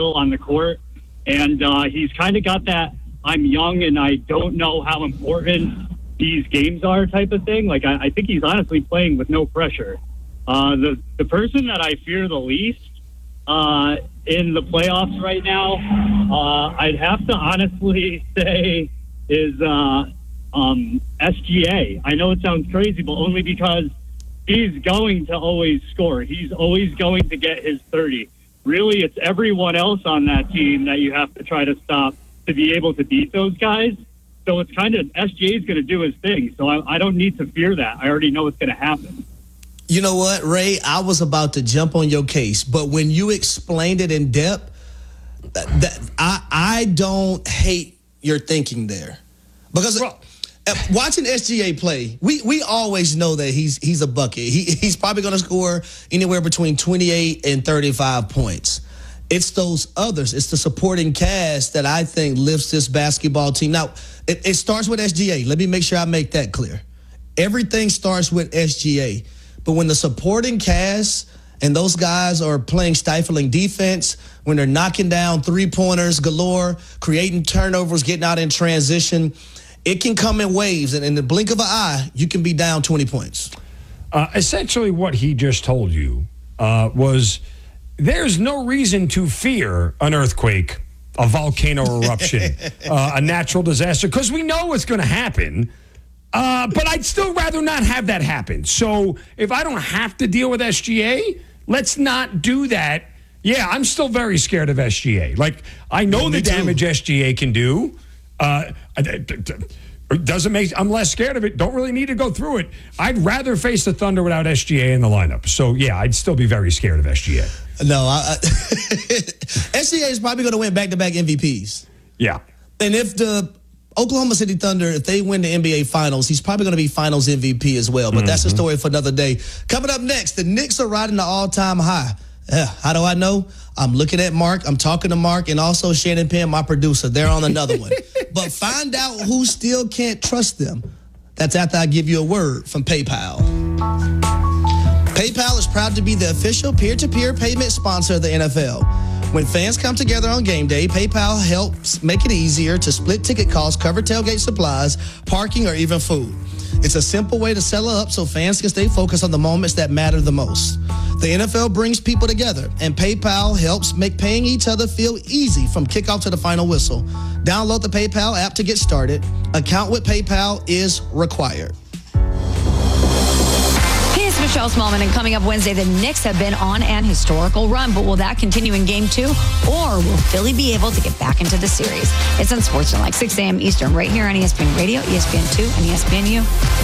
still on the court. And he's kind of got that I'm young and I don't know how important these games are type of thing. Like, I think he's honestly playing with no pressure. The person that I fear the least in the playoffs right now, I'd have to honestly say is SGA. I know it sounds crazy, but only because he's going to always score. He's always going to get his 30. Really, it's everyone else on that team that you have to try to stop to be able to beat those guys. So it's kind of SGA is going to do his thing. So I don't need to fear that. I already know what's going to happen. You know what, Ray? I was about to jump on your case, but when you explained it in depth, I don't hate your thinking there. Because watching SGA play, we always know that he's a bucket. He's probably going to score anywhere between 28 and 35 points. It's those others. It's the supporting cast that I think lifts this basketball team. Now, it starts with SGA. Let me make sure I make that clear. Everything starts with SGA. But when the supporting cast and those guys are playing stifling defense, when they're knocking down three-pointers galore, creating turnovers, getting out in transition, it can come in waves. And in the blink of an eye, you can be down 20 points. Essentially what he just told you was there's no reason to fear an earthquake, a volcano eruption, a natural disaster, because we know what's going to happen. But I'd still rather not have that happen. So if I don't have to deal with SGA, let's not do that. Yeah, I'm still very scared of SGA. Like, I know the damage SGA can do. Doesn't make I'm less scared of it. Don't really need to go through it. I'd rather face the Thunder without SGA in the lineup. So, yeah, I'd still be very scared of SGA. No, SGA is probably going to win back-to-back MVPs. Yeah. And if the Oklahoma City Thunder, if they win the NBA Finals, he's probably going to be Finals MVP as well. But that's a story for another day. Coming up next, the Knicks are riding the all-time high. How do I know? I'm looking at Mark. I'm talking to Mark, and also Shannon Penn, my producer. They're on another one. But find out who still can't trust them. That's after I give you a word from PayPal. PayPal is proud to be the official peer-to-peer payment sponsor of the NFL. When fans come together on game day, PayPal helps make it easier to split ticket costs, cover tailgate supplies, parking, or even food. It's a simple way to settle up so fans can stay focused on the moments that matter the most. The NFL brings people together, and PayPal helps make paying each other feel easy from kickoff to the final whistle. Download the PayPal app to get started. Account with PayPal is required. It's Michelle Smallman, and coming up Wednesday, the Knicks have been on an historical run, but will that continue in Game 2, or will Philly be able to get back into the series? It's on Sportsnet, like 6 a.m. Eastern, right here on ESPN Radio, ESPN2, and ESPNU.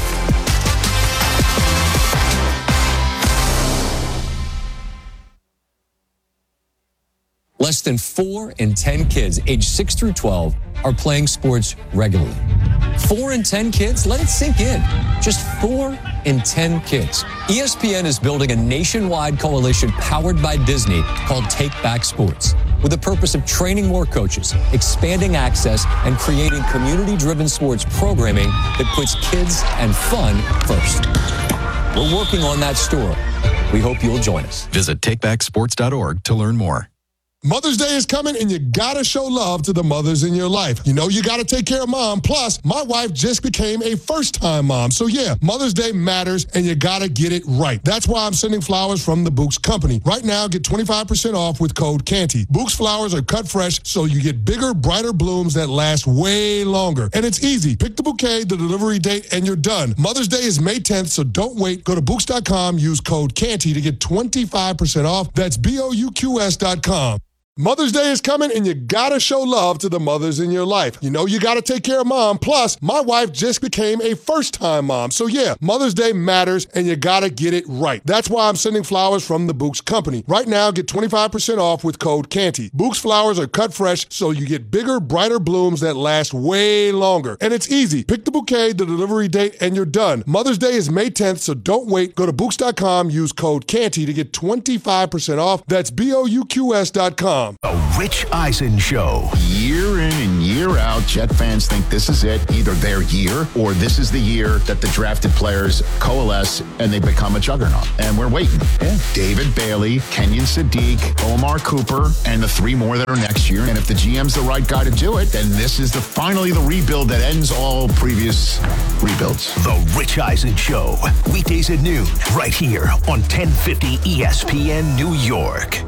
Less than 4 in 10 kids aged 6 through 12 are playing sports regularly. 4 in 10 kids? Let it sink in. Just 4 in 10 kids. ESPN is building a nationwide coalition powered by Disney called Take Back Sports, with the purpose of training more coaches, expanding access, and creating community-driven sports programming that puts kids and fun first. We're working on that story. We hope you'll join us. Visit takebacksports.org to learn more. Mother's Day is coming, and you gotta show love to the mothers in your life. You know you gotta take care of mom. Plus, my wife just became a first-time mom. So yeah, Mother's Day matters, and you gotta get it right. That's why I'm sending flowers from the Bouqs Company. Right now, get 25% off with code CANTY. Bouqs flowers are cut fresh, so you get bigger, brighter blooms that last way longer. And it's easy. Pick the bouquet, the delivery date, and you're done. Mother's Day is May 10th, so don't wait. Go to Bouqs.com, use code CANTY to get 25% off. That's BOUQS.com. Mother's Day is coming, and you gotta show love to the mothers in your life. You know you gotta take care of mom. Plus, my wife just became a first-time mom. So yeah, Mother's Day matters, and you gotta get it right. That's why I'm sending flowers from the Bouqs Company. Right now, get 25% off with code CANTY. Bouqs flowers are cut fresh, so you get bigger, brighter blooms that last way longer. And it's easy. Pick the bouquet, the delivery date, and you're done. Mother's Day is May 10th, so don't wait. Go to Bouqs.com, use code CANTY to get 25% off. That's BOUQS.com. mom. The Rich Eisen Show. Year in and year out, Jet fans think this is it, either their year or this is the year that the drafted players coalesce and they become a juggernaut. And we're waiting. Yeah. David Bailey, Kenyon Sadiq, Omar Cooper, and the 3 more that are next year. And if the GM's the right guy to do it, then this is finally the rebuild that ends all previous rebuilds. The Rich Eisen Show. Weekdays at noon, right here on 1050 ESPN New York.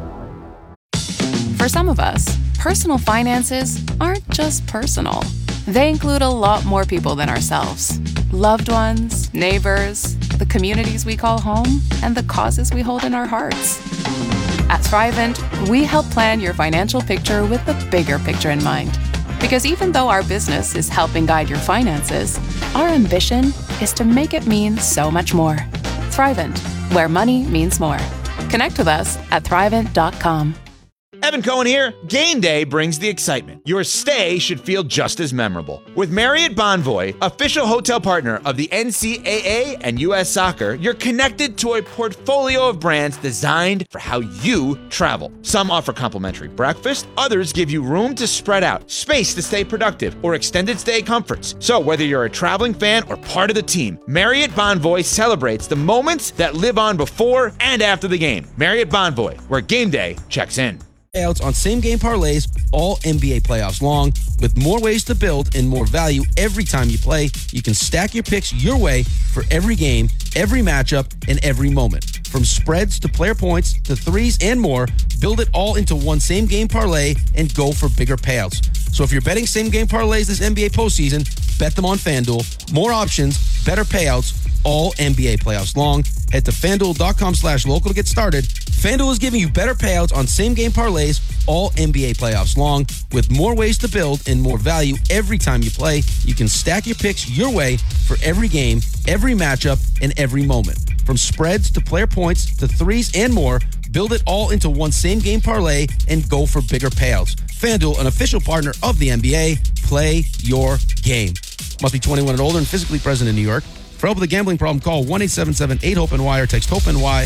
For some of us, personal finances aren't just personal. They include a lot more people than ourselves. Loved ones, neighbors, the communities we call home, and the causes we hold in our hearts. At Thrivent, we help plan your financial picture with the bigger picture in mind. Because even though our business is helping guide your finances, our ambition is to make it mean so much more. Thrivent, where money means more. Connect with us at Thrivent.com. Evan Cohen here. Game day brings the excitement. Your stay should feel just as memorable. With Marriott Bonvoy, official hotel partner of the NCAA and U.S. Soccer, you're connected to a portfolio of brands designed for how you travel. Some offer complimentary breakfast, others give you room to spread out, space to stay productive, or extended stay comforts. So whether you're a traveling fan or part of the team, Marriott Bonvoy celebrates the moments that live on before and after the game. Marriott Bonvoy, where game day checks in. Payouts on same-game parlays all NBA playoffs long. With more ways to build and more value every time you play, you can stack your picks your way for every game, every matchup, and every moment. From spreads to player points to threes and more, build it all into one same-game parlay and go for bigger payouts. So if you're betting same-game parlays this NBA postseason, bet them on FanDuel. More options, better payouts, all NBA playoffs long. Head to FanDuel.com/local to get started. FanDuel is giving you better payouts on same-game parlays all NBA playoffs long. With more ways to build and more value every time you play, you can stack your picks your way for every game, every matchup, and every moment. From spreads to player points to threes and more, build it all into one same-game parlay and go for bigger payouts. FanDuel, an official partner of the NBA. Play your game. Must be 21 and older and physically present in New York. For help with a gambling problem, call 1-877-8-HOPE-NY or text HOPE-NY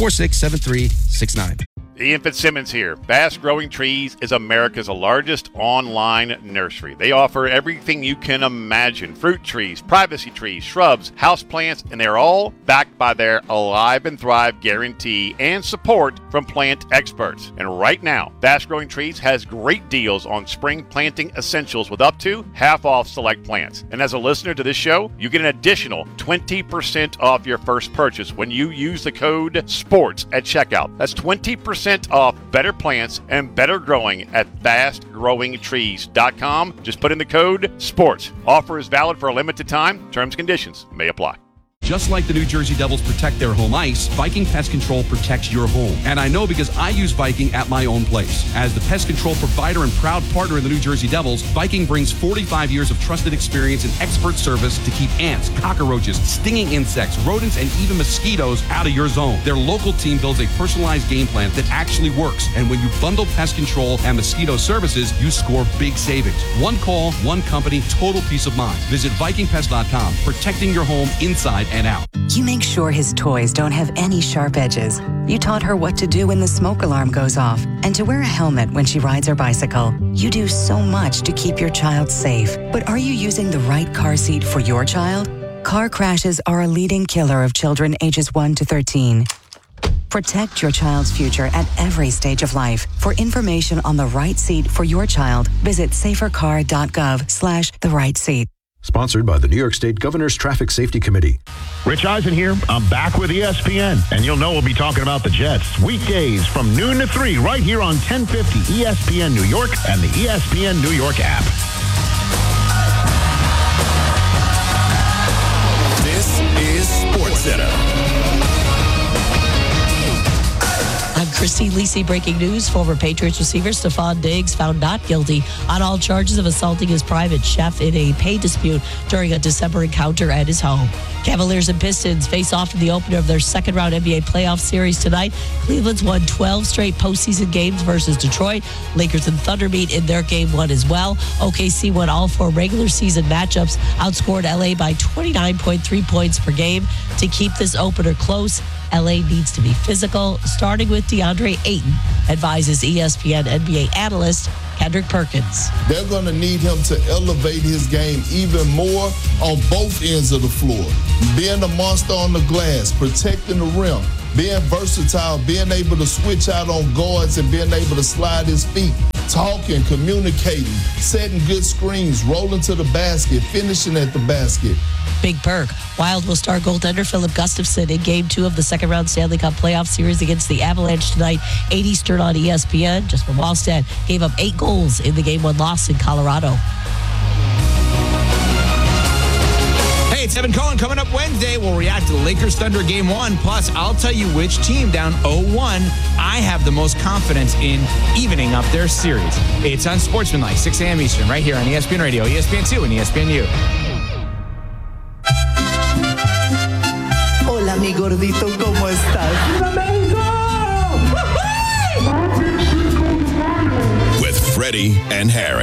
467369. Ian Fitzsimmons here. Bass Growing Trees is America's largest online nursery. They offer everything you can imagine. Fruit trees, privacy trees, shrubs, houseplants, and they're all backed by their Alive and Thrive guarantee and support from plant experts. And right now, Bass Growing Trees has great deals on spring planting essentials with up to half off select plants. And as a listener to this show, you get an additional 20% off your first purchase when you use the code SPORTS at checkout. That's 20% off better plants and better growing at fastgrowingtrees.com. Just put in the code SPORTS. Offer is valid for a limited time. Terms and conditions may apply. Just like the New Jersey Devils protect their home ice, Viking Pest Control protects your home. And I know because I use Viking at my own place. As the pest control provider and proud partner of the New Jersey Devils, Viking brings 45 years of trusted experience and expert service to keep ants, cockroaches, stinging insects, rodents, and even mosquitoes out of your zone. Their local team builds a personalized game plan that actually works. And when you bundle pest control and mosquito services, you score big savings. One call, one company, total peace of mind. Visit VikingPest.com, protecting your home inside and out. You make sure his toys don't have any sharp edges. You taught her what to do when the smoke alarm goes off and to wear a helmet when she rides her bicycle. You do so much to keep your child safe. But are you using the right car seat for your child? Car crashes are a leading killer of children ages 1 to 13. Protect your child's future at every stage of life. For information on the right seat for your child, visit safercar.gov/the-right-seat. Sponsored by the New York State Governor's Traffic Safety Committee. Rich Eisen here. I'm back with ESPN, and you'll know we'll be talking about the Jets weekdays from noon to 3 right here on 1050 ESPN New York and the ESPN New York app. This is SportsCenter. I'm Christine Lisi. Breaking news. Former Patriots receiver Stephon Diggs found not guilty on all charges of assaulting his private chef in a pay dispute during a December encounter at his home. Cavaliers and Pistons face off in the opener of their second-round NBA playoff series tonight. Cleveland's won 12 straight postseason games versus Detroit. Lakers and Thunder meet in their game one as well. OKC won all 4 regular season matchups, outscored LA by 29.3 points per game to keep this opener close. LA needs to be physical, starting with DeAndre Ayton, advises ESPN NBA analyst Kendrick Perkins. They're going to need him to elevate his game even more on both ends of the floor. Being a monster on the glass, protecting the rim, being versatile, being able to switch out on guards and being able to slide his feet, talking, communicating, setting good screens, rolling to the basket, finishing at the basket. Big perk. Wild will star goaltender Philip Gustafson in Game 2 of the second-round Stanley Cup playoff series against the Avalanche tonight, 8 Eastern on ESPN. Jesper Wallstedt gave up 8 goals in the Game 1 loss in Colorado. Hey, it's Evan Cohen. Coming up Wednesday, we'll react to the Lakers-Thunder Game 1. Plus, I'll tell you which team down 0-1 I have the most confidence in evening up their series. It's Unsportsmanlike, 6 a.m. Eastern, right here on ESPN Radio, ESPN2, and ESPNU. Hola, mi gordito, ¿cómo estás? With Freddie and Harry.